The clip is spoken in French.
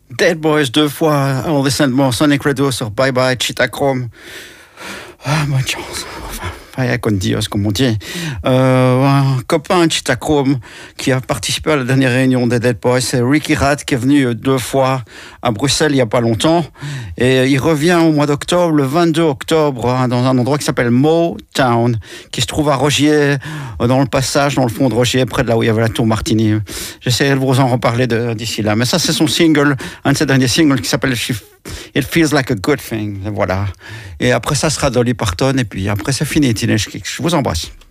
Dead Boys 2 fois, All the Sandmore, Sonic Radio sur Bye Bye, Chitachrome. Bonne chance. Vaya con Dios, comme on dit. Un copain de Chitachrome qui a participé à la dernière réunion des Dead Boys, c'est Ricky Ratt, qui est venu 2 fois à Bruxelles il n'y a pas longtemps. Et il revient au mois d'octobre, le 22 octobre, dans un endroit qui s'appelle Motown, qui se trouve à Rogier, dans le passage, dans le fond de Rogier, près de là où il y avait la tour Martini. J'essaierai de vous en reparler d'ici là. Mais ça, c'est son single, un de ses derniers singles qui s'appelle It Feels Like a Good Thing. Voilà. Et après, ça sera Dolly Parton. Et puis après, c'est fini, Teenage Kicks. Je vous embrasse.